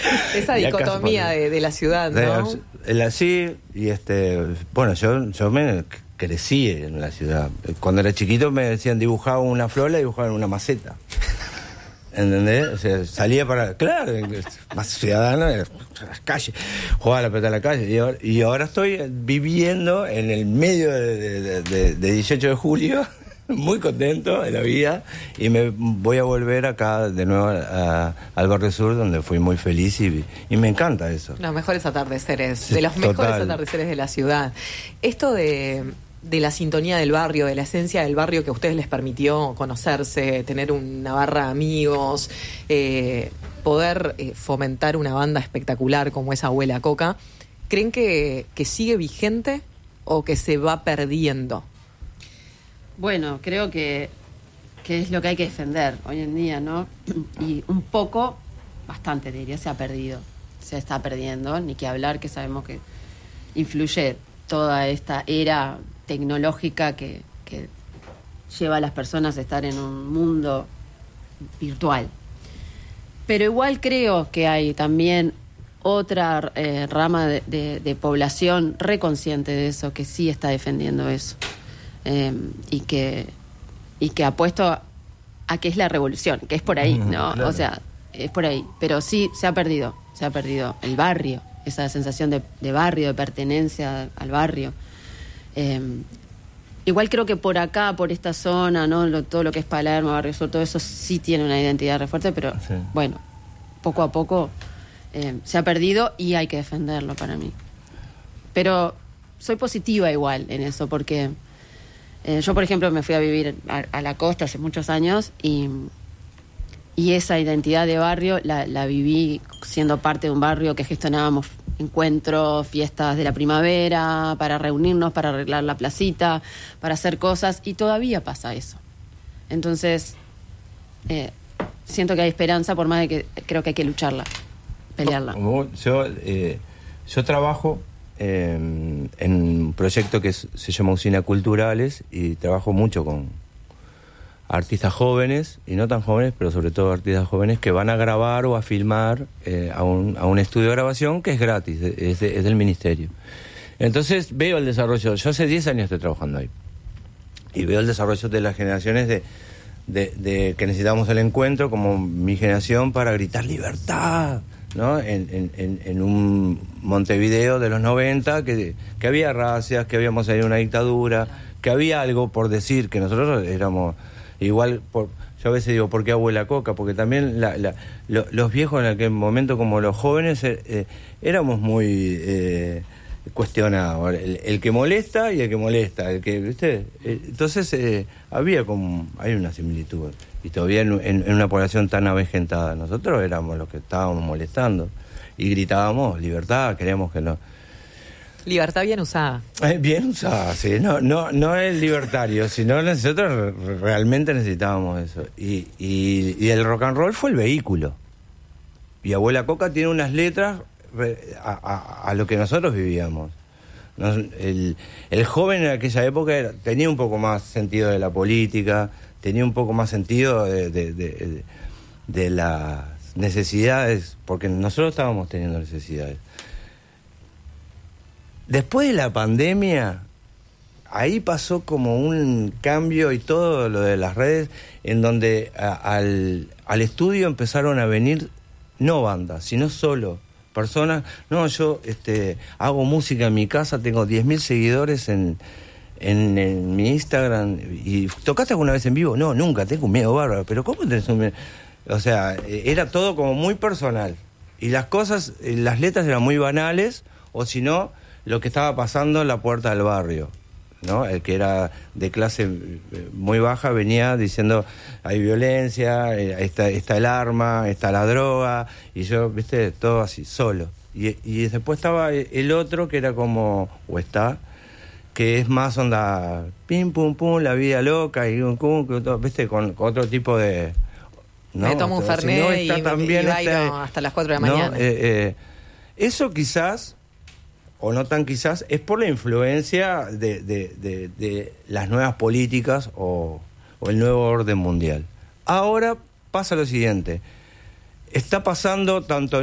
Esa dicotomía de la ciudad, ¿no? Sí, y bueno, yo me crecí en la ciudad. Cuando era chiquito me decían dibujaba una flor, la dibujaba en una maceta. ¿Entendés? O sea, salía claro, más ciudadano, en las calles, jugaba a la pelota en la calle. Y ahora estoy viviendo en el medio de 18 de julio, muy contento de la vida, y me voy a volver acá de nuevo al Barrio Sur, donde fui muy feliz y me encanta eso. Los mejores atardeceres, de los mejores atardeceres de la ciudad. Esto de la sintonía del barrio, de la esencia del barrio que a ustedes les permitió conocerse, tener una barra de amigos, poder fomentar una banda espectacular como es Abuela Coca, ¿creen que sigue vigente o que se va perdiendo? Bueno, creo que es lo que hay que defender hoy en día, ¿no? Y un poco, bastante diría, se ha perdido. Se está perdiendo, ni que hablar, que sabemos que influye toda esta era tecnológica que lleva a las personas a estar en un mundo virtual. Pero igual creo que hay también otra rama de población reconsciente de eso, que sí está defendiendo eso, y que apuesto a que es la revolución, que es por ahí, ¿no? Claro. O sea, es por ahí. Pero sí se ha perdido el barrio, esa sensación de barrio, de pertenencia al barrio. Igual creo que por acá, por esta zona, ¿no? Todo lo que es Palermo, Barrio Sur, todo eso sí tiene una identidad re fuerte, pero sí. Bueno, poco a poco se ha perdido y hay que defenderlo para mí. Pero soy positiva igual en eso, porque yo, por ejemplo, me fui a vivir a la costa hace muchos años y esa identidad de barrio la viví siendo parte de un barrio que gestionábamos encuentros, fiestas de la primavera, para reunirnos, para arreglar la placita, para hacer cosas, y todavía pasa eso. Entonces, siento que hay esperanza, por más de que creo que hay que lucharla, pelearla. Yo trabajo en un proyecto que se llama Usina Culturales y trabajo mucho con artistas jóvenes y no tan jóvenes, pero sobre todo artistas jóvenes que van a grabar o a filmar a un estudio de grabación que es gratis, es del ministerio. Entonces veo el desarrollo. Yo hace 10 años estoy trabajando ahí y veo el desarrollo de las generaciones de que necesitamos el encuentro, como mi generación, para gritar libertad, ¿no? En un Montevideo de los 90 que había racias, que habíamos ahí una dictadura, que había algo por decir, que nosotros éramos igual. Yo a veces digo, ¿por qué Abuela Coca? Porque también los viejos en aquel momento, como los jóvenes, éramos muy cuestionados. El que molesta y el que molesta, ¿viste? Entonces hay una similitud. Y todavía en una población tan avejentada, nosotros éramos los que estábamos molestando y gritábamos libertad, queríamos que no. Libertad bien usada. Bien usada, sí. No es libertario, sino nosotros realmente necesitábamos eso. Y el rock and roll fue el vehículo. Y Abuela Coca tiene unas letras a lo que nosotros vivíamos. El joven en aquella época tenía un poco más sentido de la política, tenía un poco más sentido de las necesidades, porque nosotros estábamos teniendo necesidades. Después de la pandemia, ahí pasó como un cambio y todo lo de las redes, en donde al estudio empezaron a venir no bandas, sino solo personas. No, yo hago música en mi casa, tengo 10.000 seguidores en mi Instagram. ¿Y tocaste alguna vez en vivo? No, nunca, tengo un miedo bárbaro. ¿Pero cómo tenés un miedo? O sea, era todo como muy personal. Y las cosas, las letras eran muy banales, o si no, lo que estaba pasando en la puerta del barrio, ¿no? El que era de clase muy baja venía diciendo, hay violencia, está el arma, está la droga, y yo, viste, todo así, solo. Y después estaba el otro que era como, o está, que es más onda, pim, pum, pum, la vida loca, y viste, con otro tipo de... ¿no? Me tomo un fernet y bailo hasta las 4 de la mañana. Eso quizás, o no tan quizás, es por la influencia de las nuevas políticas o el nuevo orden mundial. Ahora pasa lo siguiente. Está pasando tanto